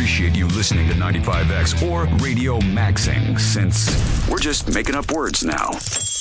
appreciate you listening to 95X or Radio Maxing, since we're just making up words now.